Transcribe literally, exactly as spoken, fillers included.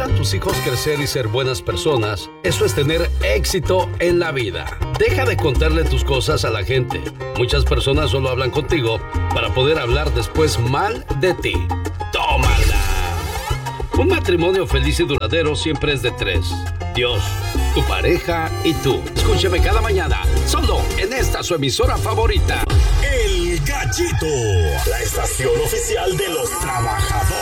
a tus hijos crecer y ser buenas personas, eso es tener éxito en la vida. Deja de contarle tus cosas a la gente. Muchas personas solo hablan contigo para poder hablar después mal de ti. ¡Tómala! Un matrimonio feliz y duradero siempre es de tres. Dios, tu pareja y tú. Escúcheme cada mañana, solo en esta su emisora favorita. El Gallito, la estación oficial de los trabajadores.